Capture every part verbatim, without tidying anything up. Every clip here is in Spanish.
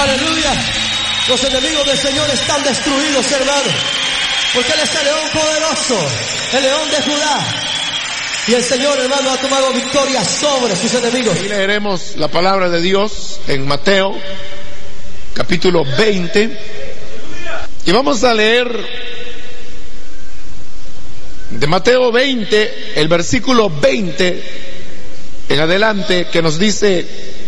Aleluya. Los enemigos del Señor están destruidos, hermano. Porque Él es el león poderoso, el león de Judá. Y el Señor, hermano, ha tomado victoria sobre sus enemigos. Y leeremos la palabra de Dios en Mateo, capítulo veinte. Y vamos a leer de Mateo veinte, el versículo veinte en adelante, que nos dice: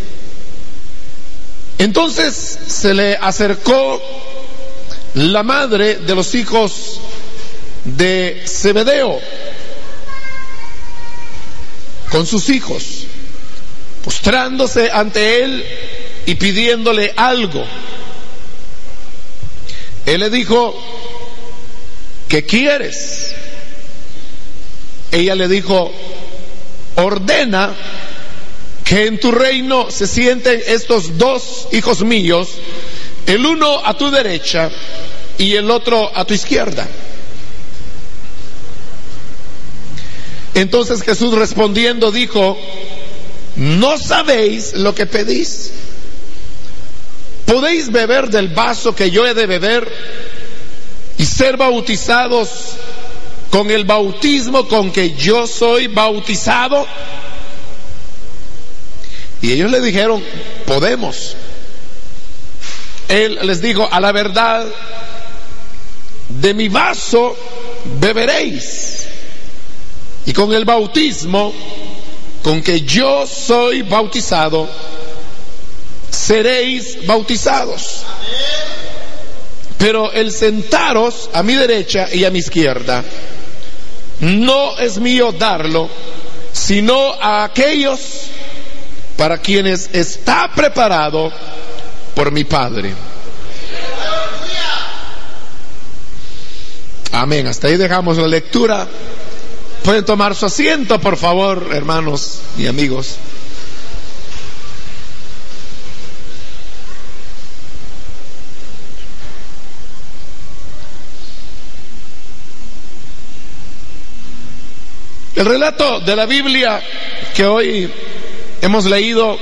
entonces se le acercó la madre de los hijos de Zebedeo con sus hijos, postrándose ante él y pidiéndole algo. Él le dijo: ¿qué quieres? Ella le dijo: ordena que en tu reino se sienten estos dos hijos míos, el uno a tu derecha y el otro a tu izquierda. Entonces Jesús respondiendo dijo: ¿no sabéis lo que pedís? ¿Podéis beber del vaso que yo he de beber y ser bautizados con el bautismo con que yo soy bautizado? Y ellos le dijeron: podemos. Él les dijo: a la verdad, de mi vaso beberéis, y con el bautismo con que yo soy bautizado seréis bautizados. Pero el sentaros a mi derecha y a mi izquierda no es mío darlo, sino a aquellos para quienes está preparado por mi Padre. Amén. Hasta ahí dejamos la lectura. Pueden tomar su asiento, por favor, hermanos y amigos. El relato de la Biblia que hoy hemos leído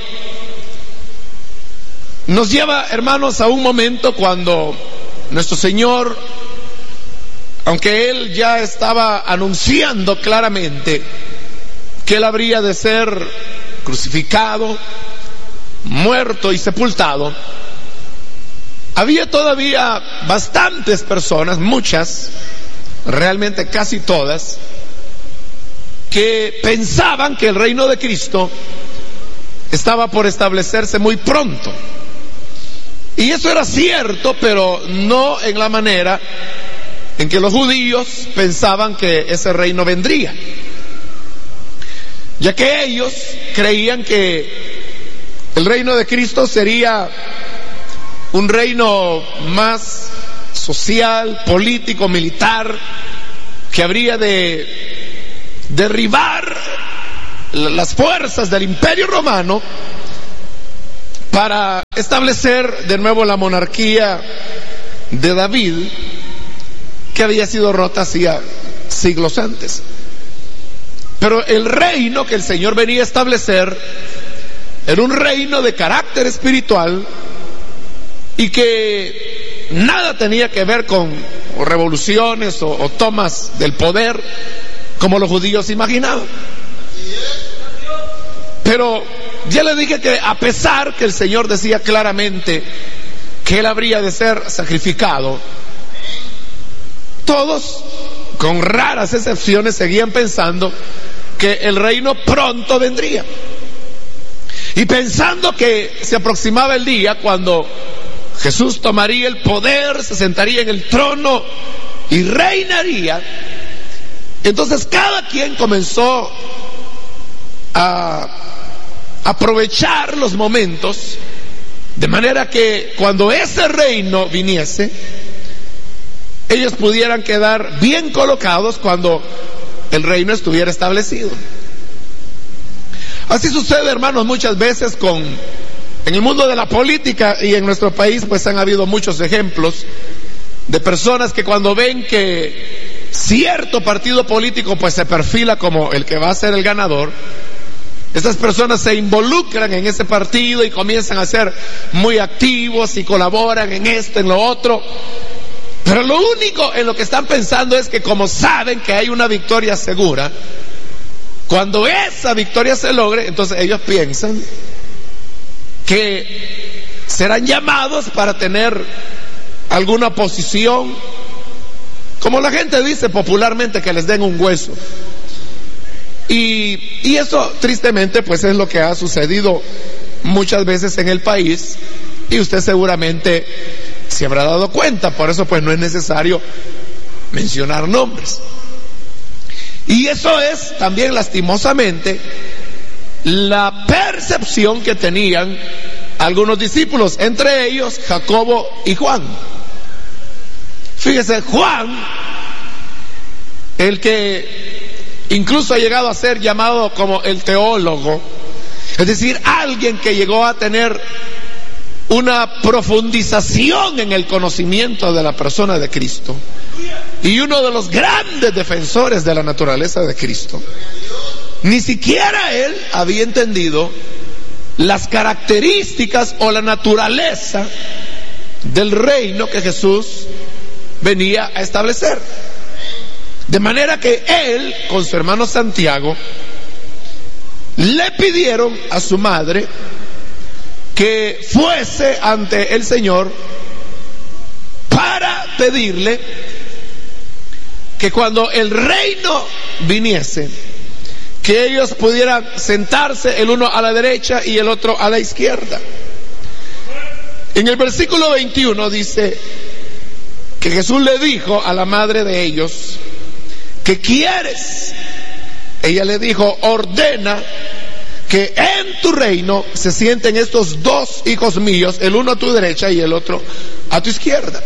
nos lleva, hermanos, a un momento cuando nuestro Señor, aunque Él ya estaba anunciando claramente que Él habría de ser crucificado, muerto y sepultado, había todavía bastantes personas, muchas, realmente casi todas, que pensaban que el reino de Cristo estaba por establecerse muy pronto. Y eso era cierto, pero no en la manera en que los judíos pensaban que ese reino vendría, ya que ellos creían que el reino de Cristo sería un reino más social, político, militar, que habría de derribar las fuerzas del Imperio Romano para establecer de nuevo la monarquía de David, que había sido rota hacía siglos antes. Pero el reino que el Señor venía a establecer era un reino de carácter espiritual y que nada tenía que ver con o revoluciones o, o tomas del poder como los judíos imaginaban. Pero ya le dije que a pesar que el Señor decía claramente que Él habría de ser sacrificado, todos, con raras excepciones, seguían pensando que el reino pronto vendría. Y pensando que se aproximaba el día cuando Jesús tomaría el poder, se sentaría en el trono y reinaría, entonces cada quien comenzó a aprovechar los momentos de manera que cuando ese reino viniese, ellos pudieran quedar bien colocados cuando el reino estuviera establecido. Así sucede, hermanos, muchas veces con en el mundo de la política, y en nuestro país pues han habido muchos ejemplos de personas que cuando ven que cierto partido político pues se perfila como el que va a ser el ganador, Estas personas se involucran en ese partido y comienzan a ser muy activos y colaboran en esto, en lo otro. Pero lo único en lo que están pensando es que como saben que hay una victoria segura, cuando esa victoria se logre, entonces ellos piensan que serán llamados para tener alguna posición, como la gente dice popularmente, que les den un hueso. Y, y eso tristemente pues es lo que ha sucedido muchas veces en el país, y usted seguramente se habrá dado cuenta. Por eso pues no es necesario mencionar nombres. Y eso es también lastimosamente la percepción que tenían algunos discípulos, entre ellos Jacobo y Juan. Fíjese, Juan, el que incluso ha llegado a ser llamado como el teólogo, es decir, alguien que llegó a tener una profundización en el conocimiento de la persona de Cristo y uno de los grandes defensores de la naturaleza de Cristo. Ni siquiera él había entendido las características o la naturaleza del reino que Jesús venía a establecer. De manera que él, con su hermano Santiago, le pidieron a su madre que fuese ante el Señor para pedirle que cuando el reino viniese, que ellos pudieran sentarse el uno a la derecha y el otro a la izquierda. En el versículo veintiuno dice que Jesús le dijo a la madre de ellos: ¿qué quieres? Ella le dijo: ordena que en tu reino se sienten estos dos hijos míos, el uno a tu derecha y el otro a tu izquierda.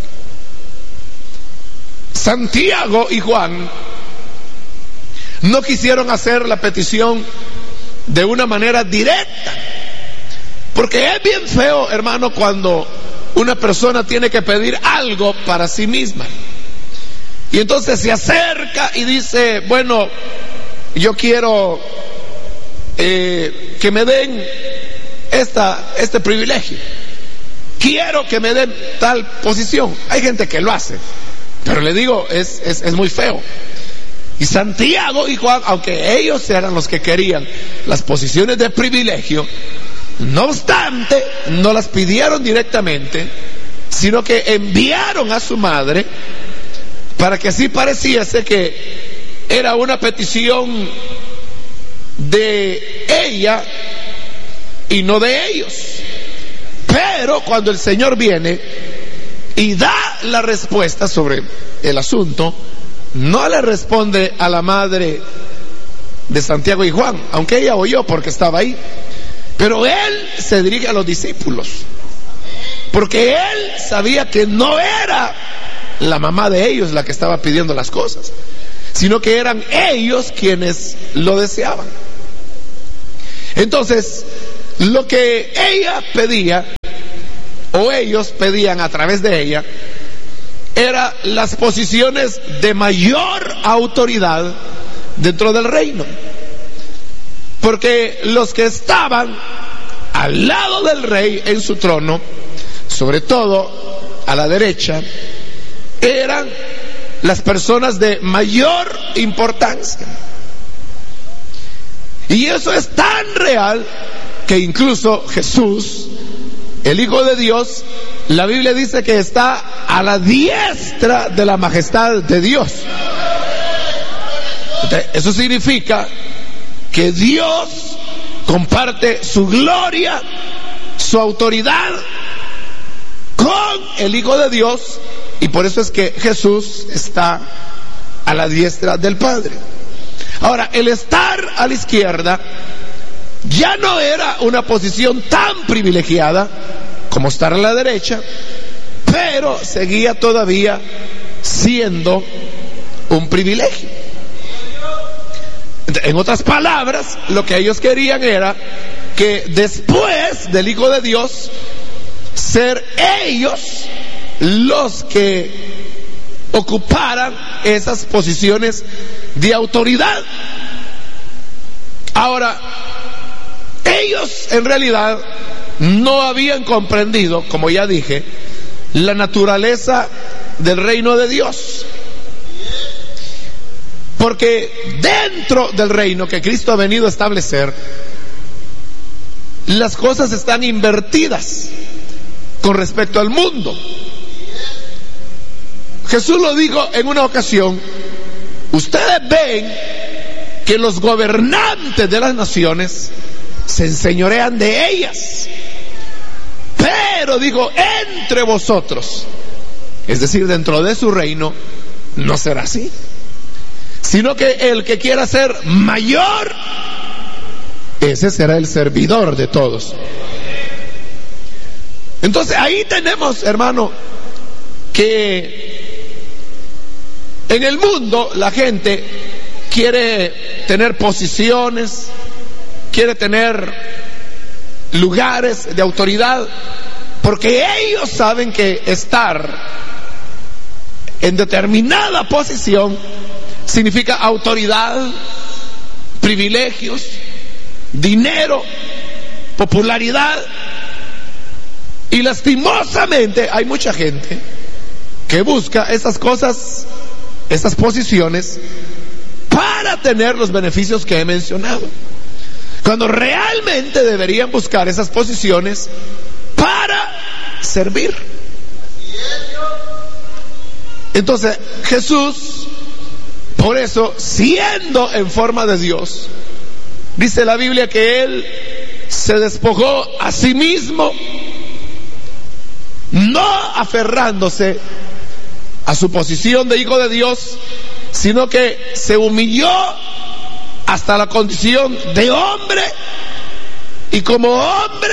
Santiago y Juan no quisieron hacer la petición de una manera directa, porque es bien feo, hermano, cuando una persona tiene que pedir algo para sí misma. Y entonces se acerca y dice: bueno, yo quiero eh, que me den esta, este privilegio. Quiero que me den tal posición. Hay gente que lo hace, pero le digo, es, es, es muy feo. Y Santiago y Juan, aunque ellos eran los que querían las posiciones de privilegio, no obstante, no las pidieron directamente, sino que enviaron a su madre para que así pareciese que era una petición de ella y no de ellos. Pero cuando el Señor viene y da la respuesta sobre el asunto, no le responde a la madre de Santiago y Juan, aunque ella oyó porque estaba ahí, pero él se dirige a los discípulos, porque él sabía que no era la mamá de ellos la que estaba pidiendo las cosas, sino que eran ellos quienes lo deseaban. Entonces, lo que ella pedía, o ellos pedían a través de ella, eran las posiciones de mayor autoridad dentro del reino. Porque los que estaban al lado del rey en su trono, sobre todo a la derecha, eran las personas de mayor importancia. Y eso es tan real que incluso Jesús, el Hijo de Dios, la Biblia dice que está a la diestra de la majestad de Dios. Entonces, eso significa que Dios comparte su gloria, su autoridad con el Hijo de Dios, y por eso es que Jesús está a la diestra del Padre. Ahora, el estar a la izquierda ya no era una posición tan privilegiada como estar a la derecha, pero seguía todavía siendo un privilegio. En otras palabras, lo que ellos querían era que después del Hijo de Dios, ser ellos los que ocuparan esas posiciones de autoridad. Ahora, ellos en realidad no habían comprendido, como ya dije, la naturaleza del reino de Dios. Porque dentro del reino que Cristo ha venido a establecer, las cosas están invertidas con respecto al mundo. Jesús lo dijo en una ocasión: ustedes ven que los gobernantes de las naciones se enseñorean de ellas, pero dijo, entre vosotros, es decir, dentro de su reino, no será así, sino que el que quiera ser mayor, ese será el servidor de todos. Entonces ahí tenemos, hermano, que en el mundo la gente quiere tener posiciones, quiere tener lugares de autoridad, porque ellos saben que estar en determinada posición significa autoridad, privilegios, dinero, popularidad. Y lastimosamente hay mucha gente que busca esas cosas, esas posiciones, para tener los beneficios que he mencionado, cuando realmente deberían buscar esas posiciones para servir. Entonces Jesús, por eso, siendo en forma de Dios, dice la Biblia que Él se despojó a sí mismo, no aferrándose a su posición de hijo de Dios, sino que se humilló hasta la condición de hombre, y como hombre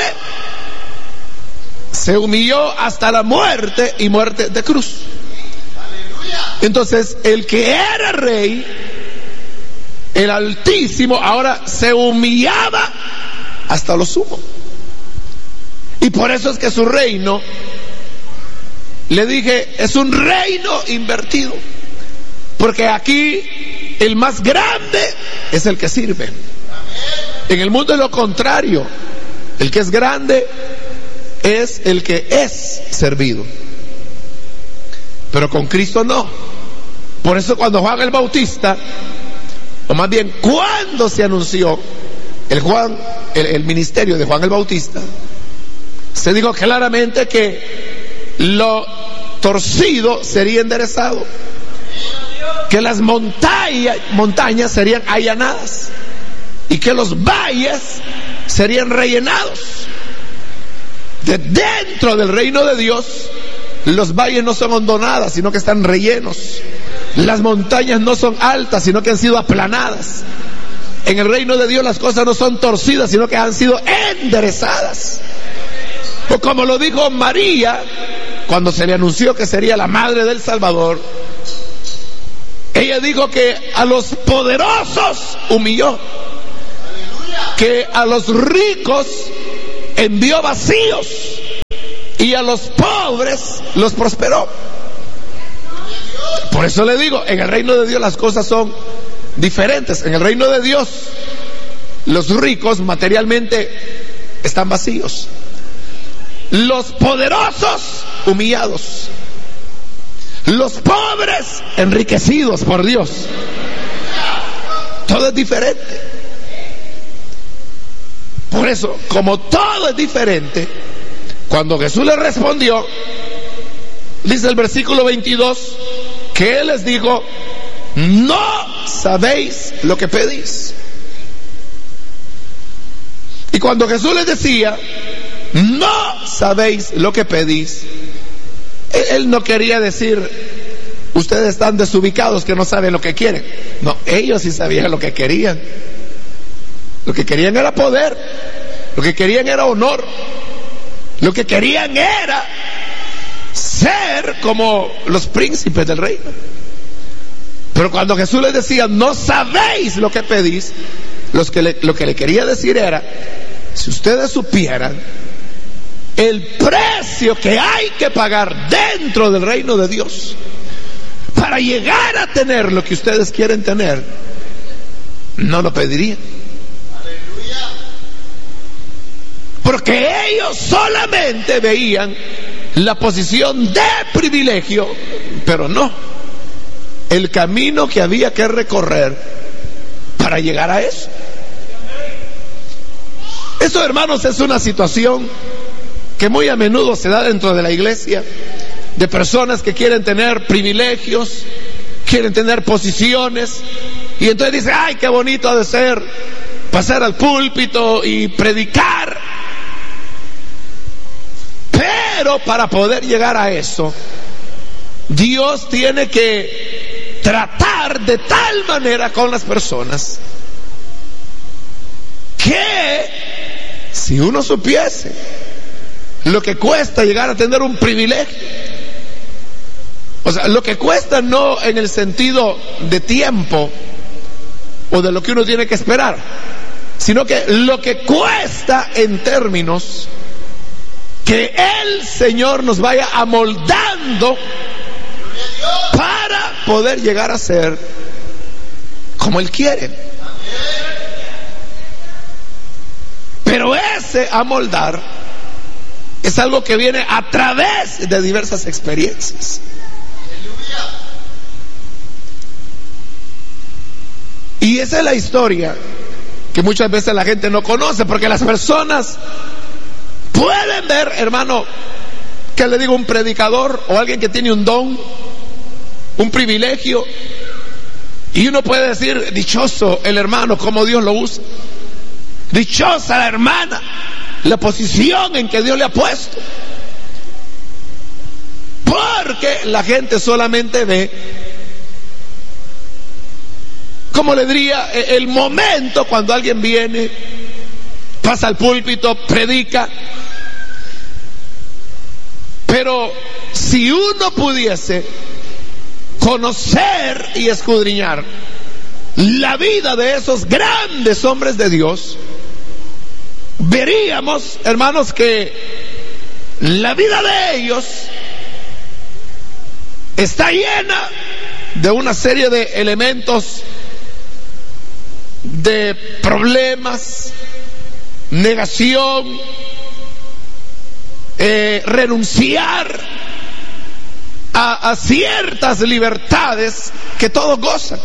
se humilló hasta la muerte, y muerte de cruz. Entonces el que era rey, el Altísimo, ahora se humillaba hasta lo sumo. Y por eso es que su reino, le dije, es un reino invertido, porque aquí el más grande es el que sirve. En el mundo es lo contrario, el que es grande es el que es servido, pero con Cristo no. Por eso cuando Juan el Bautista, o más bien cuando se anunció el Juan el, el ministerio de Juan el Bautista, se dijo claramente que lo torcido sería enderezado, que las montañas, montañas serían allanadas, y que los valles serían rellenados. De dentro del reino de Dios, los valles no son hondonadas, sino que están rellenos. Las montañas no son altas, sino que han sido aplanadas. En el reino de Dios las cosas no son torcidas, sino que han sido enderezadas. O como lo dijo María cuando se le anunció que sería la madre del Salvador, ella dijo que a los poderosos humilló, que a los ricos envió vacíos, y a los pobres los prosperó. Por eso le digo, en el reino de Dios las cosas son diferentes. En el reino de Dios los ricos materialmente están vacíos, los poderosos humillados, los pobres enriquecidos por Dios. Todo es diferente. Por eso, como todo es diferente, cuando Jesús le respondió, dice el versículo veintidós, que Él les dijo: no sabéis lo que pedís. Y cuando Jesús les decía, no sabéis lo que pedís, Él no quería decir, ustedes están desubicados que no saben lo que quieren. No, ellos sí sabían lo que querían. Lo que querían era poder, lo que querían era honor, lo que querían era ser como los príncipes del reino. Pero cuando Jesús les decía, no sabéis lo que pedís, los que le, lo que le quería decir era, si ustedes supieran el precio que hay que pagar dentro del reino de Dios para llegar a tener lo que ustedes quieren tener, no lo pedirían. porque ellos solamente veían la posición de privilegio, pero no el camino que había que recorrer para llegar a eso. Eso, hermanos, es una situación que muy a menudo se da dentro de la iglesia, de personas que quieren tener privilegios, quieren tener posiciones, y entonces dice, ay, qué bonito ha de ser pasar al púlpito y predicar. Pero para poder llegar a eso, Dios tiene que tratar de tal manera con las personas que si uno supiese lo que cuesta llegar a tener un privilegio, o sea, lo que cuesta no en el sentido de tiempo o de lo que uno tiene que esperar, sino que lo que cuesta en términos que el Señor nos vaya amoldando para poder llegar a ser como Él quiere. Pero ese amoldar es algo que viene a través de diversas experiencias. Y esa es la historia que muchas veces la gente no conoce, porque las personas pueden ver, hermano, que le digo, un predicador o alguien que tiene un don, un privilegio, y uno puede decir, dichoso el hermano, como Dios lo usa, dichosa la hermana, la posición en que Dios le ha puesto, porque la gente solamente ve, como le diría, el momento cuando alguien viene, pasa al púlpito, predica. Pero si uno pudiese conocer y escudriñar la vida de esos grandes hombres de Dios, veríamos, hermanos, que la vida de ellos está llena de una serie de elementos, de problemas, negación, eh, renunciar a, a ciertas libertades que todos gozan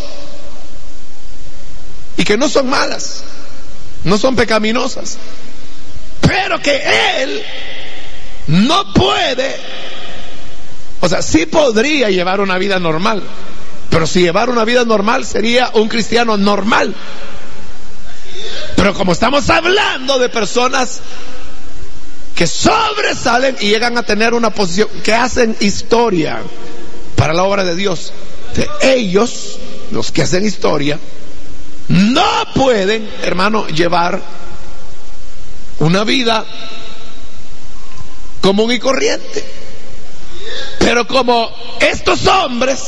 y que no son malas, no son pecaminosas, pero que él no puede, o sea, sí podría llevar una vida normal, pero si llevar una vida normal sería un cristiano normal. Pero como estamos hablando de personas que sobresalen y llegan a tener una posición, que hacen historia para la obra de Dios, de ellos, los que hacen historia, no pueden, hermano, llevar una vida común y corriente. Pero como estos hombres,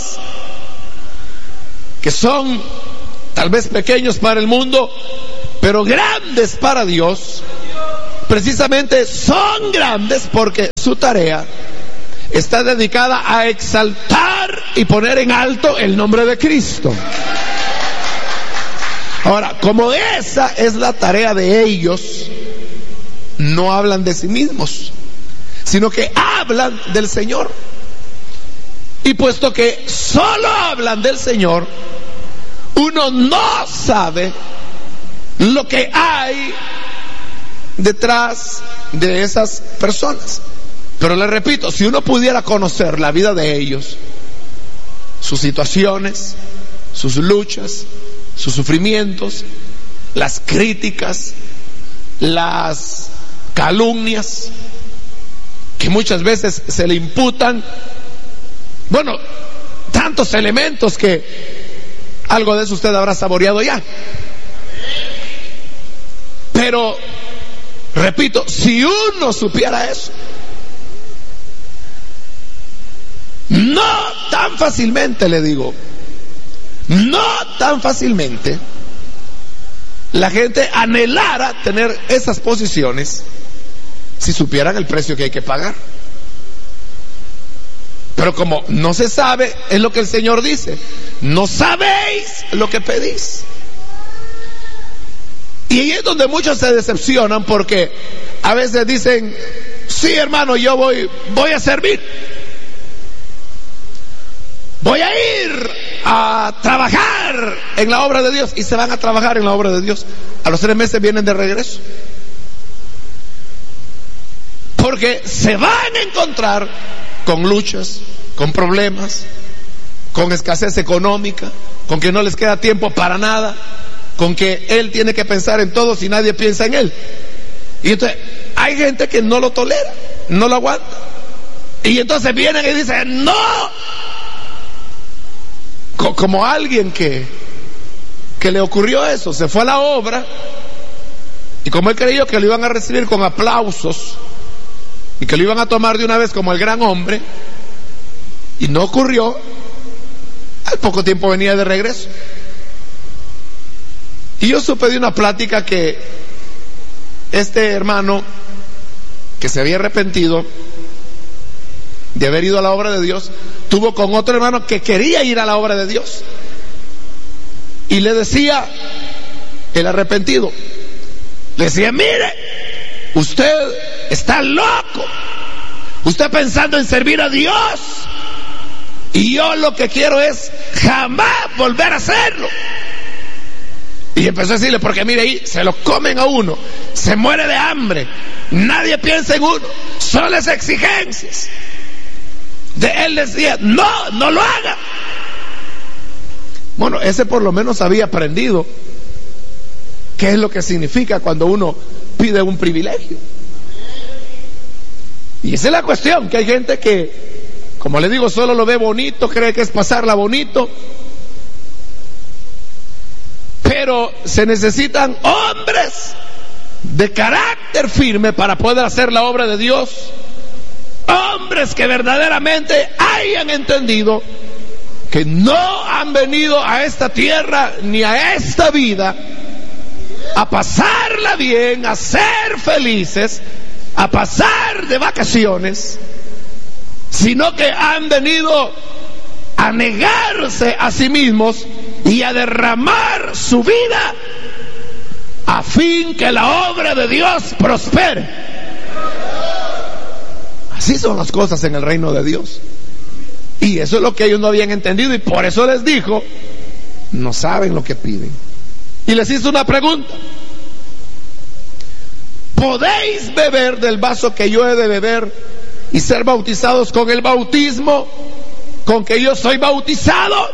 que son tal vez pequeños para el mundo, pero grandes para Dios, precisamente son grandes porque su tarea está dedicada a exaltar y poner en alto el nombre de Cristo. Ahora, como esa es la tarea de ellos, no hablan de sí mismos, sino que hablan del Señor. Y puesto que solo hablan del Señor, uno no sabe lo que hay detrás de esas personas. Pero le repito, si uno pudiera conocer la vida de ellos, sus situaciones, sus luchas, sus sufrimientos, las críticas, las calumnias que muchas veces se le imputan, bueno, tantos elementos que algo de eso usted habrá saboreado ya. Pero, repito, si uno supiera eso, no tan fácilmente, le digo, no tan fácilmente, la gente anhelara tener esas posiciones si supieran el precio que hay que pagar. Pero como no se sabe, es lo que el Señor dice, no sabéis lo que pedís. Y ahí es donde muchos se decepcionan, porque a veces dicen, sí, hermano, yo voy, voy a servir. Voy a ir a trabajar en la obra de Dios. Y se van a trabajar en la obra de Dios. A los tres meses vienen de regreso. Porque se van a encontrar con luchas, con problemas, con escasez económica, con que no les queda tiempo para nada, con que él tiene que pensar en todos y nadie piensa en él. Y entonces hay gente que no lo tolera, no lo aguanta. Y entonces vienen y dicen, no. Como alguien que, que le ocurrió eso, se fue a la obra, y como él creyó que lo iban a recibir con aplausos, y que lo iban a tomar de una vez como el gran hombre, y no ocurrió, al poco tiempo venía de regreso. Y yo supe de una plática que este hermano, que se había arrepentido de haber ido a la obra de Dios, tuvo con otro hermano que quería ir a la obra de Dios, y le decía, el arrepentido, le decía, mire, usted está loco, usted pensando en servir a Dios, y yo lo que quiero es jamás volver a hacerlo. Y empezó a decirle, porque mire ahí, se lo comen a uno, se muere de hambre, nadie piensa en uno, son las exigencias. De él decía, no, no lo haga. Bueno, ese por lo menos había aprendido qué es lo que significa cuando uno pide un privilegio. Y esa es la cuestión, que hay gente que, como le digo, solo lo ve bonito, cree que es pasarla bonito. Pero se necesitan hombres de carácter firme para poder hacer la obra de Dios. Hombres que verdaderamente hayan entendido que no han venido a esta tierra ni a esta vida a pasarla bien, a ser felices, a pasar de vacaciones, sino que han venido a negarse a sí mismos y a derramar su vida a fin que la obra de Dios prospere. Así son las cosas en el reino de Dios. Y eso es lo que ellos no habían entendido, y por eso les dijo, no saben lo que piden. Y les hizo una pregunta: ¿podéis beber del vaso que yo he de beber y ser bautizados con el bautismo con que yo soy bautizado?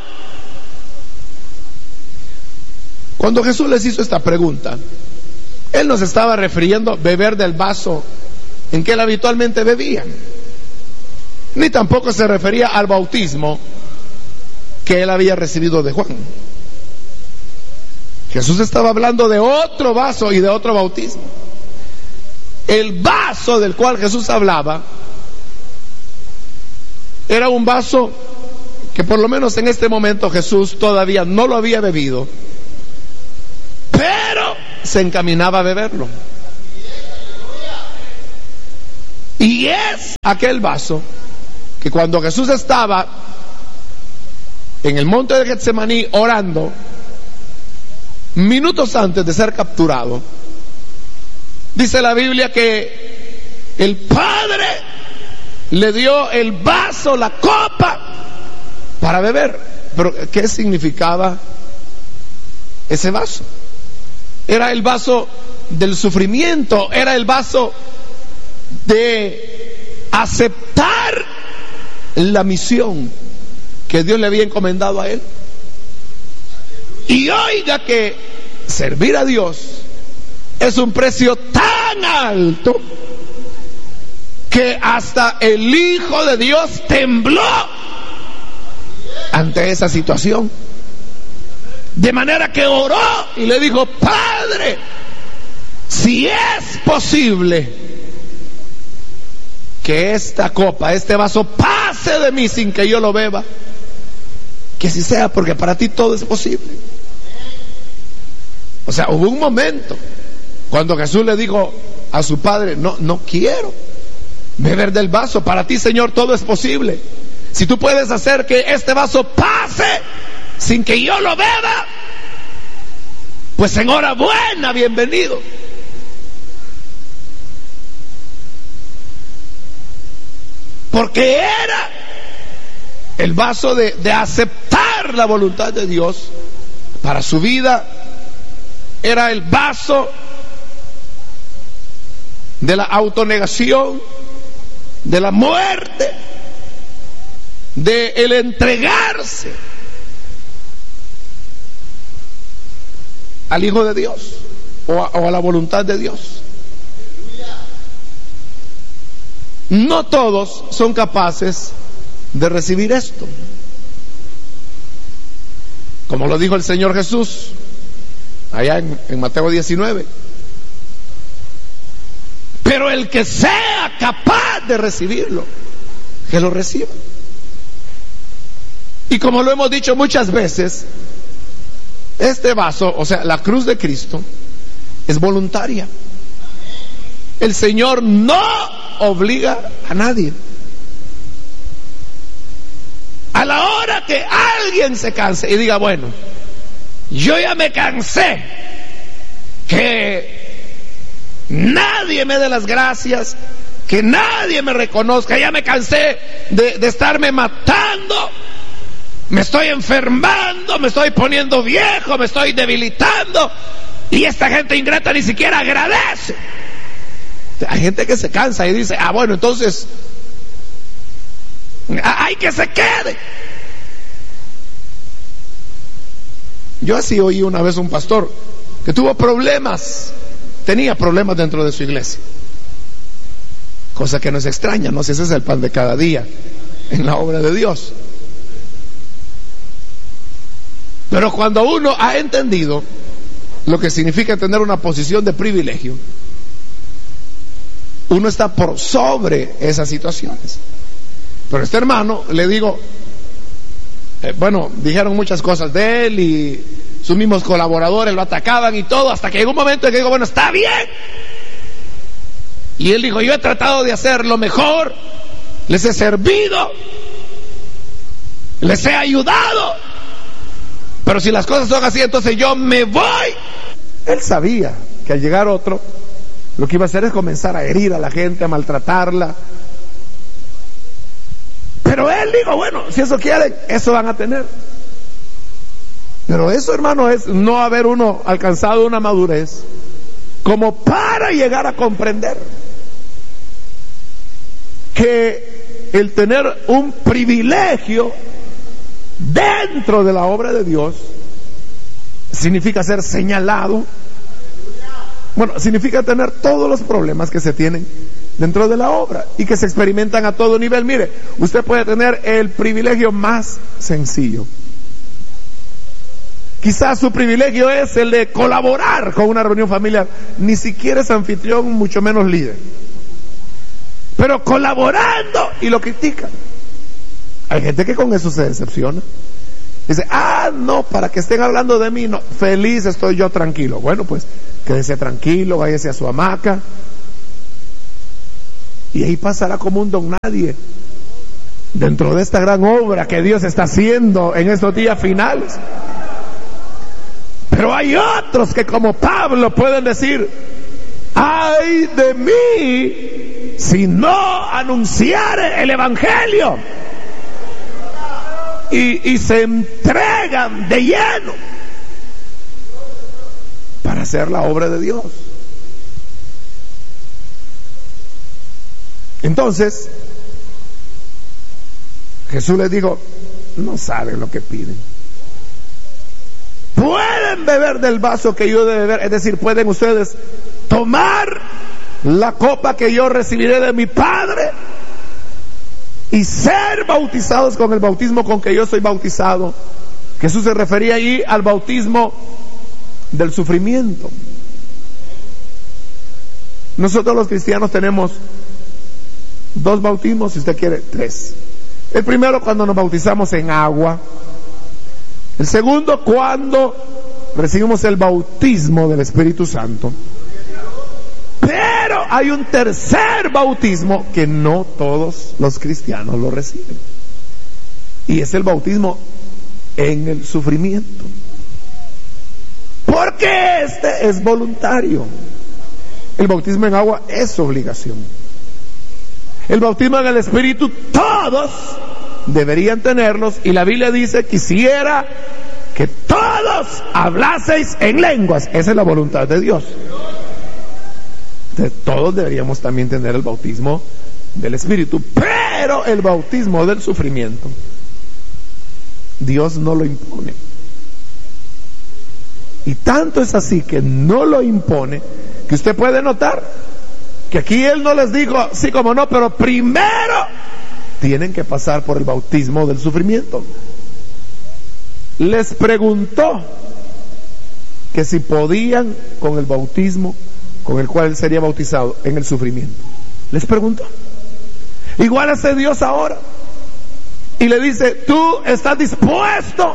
Cuando Jesús les hizo esta pregunta, Él no se estaba refiriendo a beber del vaso en que Él habitualmente bebía, ni tampoco se refería al bautismo que Él había recibido de Juan. Jesús estaba hablando de otro vaso y de otro bautismo. El vaso del cual Jesús hablaba era un vaso que por lo menos en este momento Jesús todavía no lo había bebido, pero se encaminaba a beberlo. Y es aquel vaso que cuando Jesús estaba en el monte de Getsemaní orando, minutos antes de ser capturado, dice la Biblia que el Padre le dio el vaso, la copa, para beber. Pero ¿qué significaba ese vaso? Era el vaso del sufrimiento, era el vaso de aceptar la misión que Dios le había encomendado a él. Y oiga que servir a Dios es un precio tan alto que hasta el Hijo de Dios tembló ante esa situación, de manera que oró y le dijo: Padre, si es posible que esta copa, este vaso pase de mí sin que yo lo beba, que así sea, porque para ti todo es posible. O sea, hubo un momento cuando Jesús le dijo a su Padre: no, no quiero beber del vaso, para ti, Señor, todo es posible. Si tú puedes hacer que este vaso pase sin que yo lo beba, pues enhorabuena, bienvenido. Porque era el vaso de, de aceptar la voluntad de Dios para su vida, era el vaso de la autonegación, de la muerte, de el entregarse al Hijo de Dios o a, o a la voluntad de Dios. No todos son capaces de recibir esto, como lo dijo el Señor Jesús allá en, en Mateo diecinueve. Pero el que sea capaz de recibirlo, que lo reciba. Y como lo hemos dicho muchas veces, este vaso, o sea, la cruz de Cristo, es voluntaria. El Señor no obliga a nadie. A la hora que alguien se canse y diga, bueno, yo ya me cansé, que nadie me dé las gracias, que nadie me reconozca, ya me cansé de, de estarme matando, me estoy enfermando, me estoy poniendo viejo, me estoy debilitando, y esta gente ingrata ni siquiera agradece. Hay gente que se cansa y dice, ah bueno, entonces hay que se quede. Yo así oí una vez un pastor que tuvo problemas, tenía problemas dentro de su iglesia, cosa que no es extraña, no sé, ese es el pan de cada día en la obra de Dios. Pero cuando uno ha entendido lo que significa tener una posición de privilegio, uno está por sobre esas situaciones. Pero este hermano, le digo, eh, bueno, dijeron muchas cosas de él y sus mismos colaboradores lo atacaban y todo, hasta que llegó un momento en que digo, bueno, está bien. Y él dijo, yo he tratado de hacer lo mejor, les he servido, les he ayudado, pero si las cosas son así, entonces yo me voy. Él sabía que al llegar otro, lo que iba a hacer es comenzar a herir a la gente, a maltratarla. Pero él dijo, bueno, si eso quieren, eso van a tener. Pero eso, hermano, es no haber uno alcanzado una madurez como para llegar a comprender que el tener un privilegio dentro de la obra de Dios significa ser señalado. Bueno, significa tener todos los problemas que se tienen dentro de la obra y que se experimentan a todo nivel. Mire, usted puede tener el privilegio más sencillo. Quizás su privilegio es el de colaborar con una reunión familiar. Ni siquiera es anfitrión, mucho menos líder. Pero colaborando y lo critican. Hay gente que con eso se decepciona. Dice, ah, no, para que estén hablando de mí, no, feliz estoy yo tranquilo. Bueno, pues quédese tranquilo, váyase a su hamaca y ahí pasará como un don nadie dentro de esta gran obra que Dios está haciendo en estos días finales. Pero hay otros que, como Pablo, pueden decir, ay de mí si no anunciare el evangelio. Y, y se entregan de lleno para hacer la obra de Dios. Entonces Jesús les dijo, no saben lo que piden. Pueden beber del vaso que yo de beber, es decir, pueden ustedes tomar la copa que yo recibiré de mi Padre y ser bautizados con el bautismo con que yo soy bautizado. Jesús se refería ahí al bautismo del sufrimiento. Nosotros los cristianos tenemos dos bautismos, si usted quiere, tres. El primero cuando nos bautizamos en agua. El segundo cuando recibimos el bautismo del Espíritu Santo. Pero hay un tercer bautismo que no todos los cristianos lo reciben. Y es el bautismo en el sufrimiento. porque este es voluntario. El bautismo en agua es obligación. El bautismo en el Espíritu, todos deberían tenerlos, y la Biblia dice: quisiera que todos hablaseis en lenguas. Esa es la voluntad de Dios. Entonces, todos deberíamos también tener el bautismo del Espíritu, pero el bautismo del sufrimiento, Dios no lo impone. Y tanto es así que no lo impone, que usted puede notar que aquí Él no les dijo sí como no, pero primero tienen que pasar por el bautismo del sufrimiento. Les preguntó que si podían con el bautismo con el cual Él sería bautizado en el sufrimiento. Les preguntó. Igual hace Dios ahora. Y le dice: tú estás dispuesto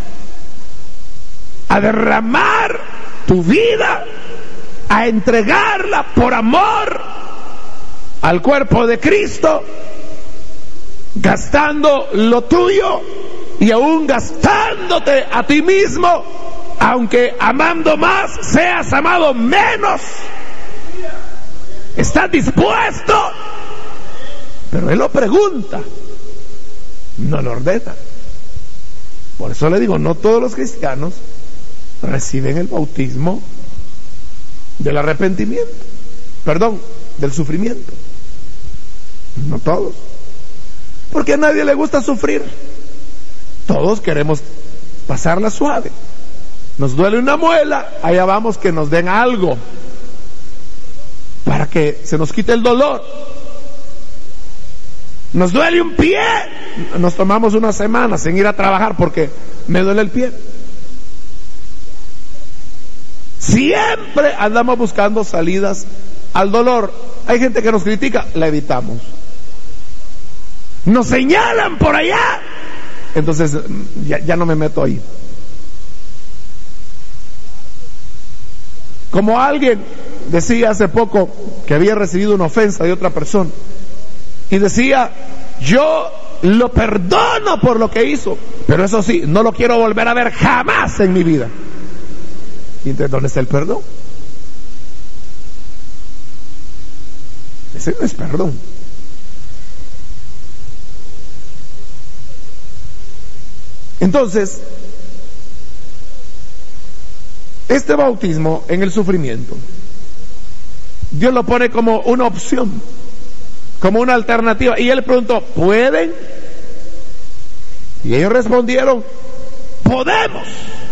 a derramar tu vida, a entregarla por amor al cuerpo de Cristo, gastando lo tuyo y aún gastándote a ti mismo, aunque amando más seas amado menos. ¿Estás dispuesto? Pero Él lo pregunta, no lo ordena. Por eso le digo, no todos los cristianos reciben el bautismo del arrepentimiento, perdón, del sufrimiento. No todos, porque a nadie le gusta sufrir. Todos queremos pasarla suave. Nos duele una muela, allá vamos que nos den algo para que se nos quite el dolor. Nos duele un pie, nos tomamos una semana sin ir a trabajar porque me duele el pie. Siempre andamos buscando salidas al dolor. Hay gente que nos critica, la evitamos. Nos señalan por allá, entonces ya, ya no me meto ahí. Como alguien decía hace poco que había recibido una ofensa de otra persona y decía: yo lo perdono por lo que hizo, pero eso sí, no lo quiero volver a ver jamás en mi vida. ¿Y entonces dónde está el perdón? Ese no es perdón. Entonces, este bautismo en el sufrimiento, Dios lo pone como una opción, como una alternativa. Y Él preguntó: ¿pueden? Y ellos respondieron: podemos.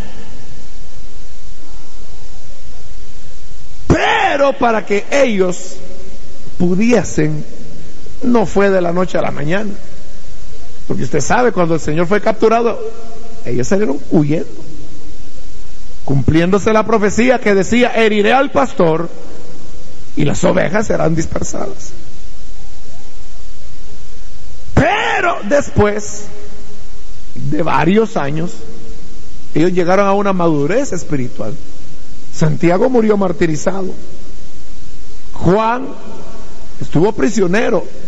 Pero para que ellos pudiesen, no fue de la noche a la mañana. Porque usted sabe, cuando el Señor fue capturado, ellos salieron huyendo, cumpliéndose la profecía que decía: heriré al pastor y las ovejas serán dispersadas. Pero después de varios años, ellos llegaron a una madurez espiritual. Santiago murió martirizado. Juan estuvo prisionero